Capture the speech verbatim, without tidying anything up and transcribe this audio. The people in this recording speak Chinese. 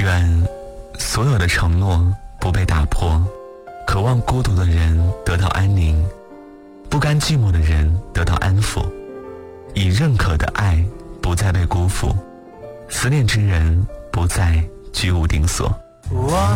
愿所有的承诺不被打破，渴望孤独的人得到安宁，不甘寂寞的人得到安抚，已认可的爱不再被辜负，思念之人不再居无定所。